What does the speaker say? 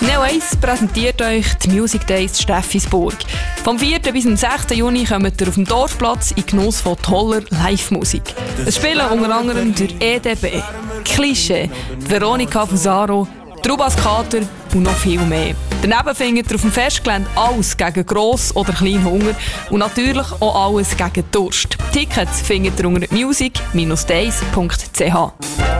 Neo 1 präsentiert euch die Music Days Steffisburg. Vom 4. bis zum 6. Juni kommt ihr auf dem Dorfplatz in Genuss von toller Live-Musik. Es spielen unter anderem der EDB, Klischee, Veronika Fusaro, Trubas Kater und noch viel mehr. Daneben findet ihr auf dem Festgelände alles gegen Gross- oder kleinen Hunger und natürlich auch alles gegen Durst. Tickets findet ihr unter music-days.ch.